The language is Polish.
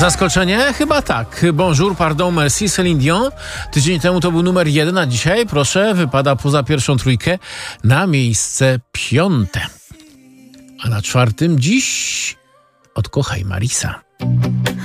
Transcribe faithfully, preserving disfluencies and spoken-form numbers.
Zaskoczenie? Chyba tak. Bonjour, pardon, merci, Céline Dion. Tydzień temu to był numer jeden, a dzisiaj, proszę, wypada poza pierwszą trójkę na miejsce piąte. A na czwartym dziś Odkochaj Marisa.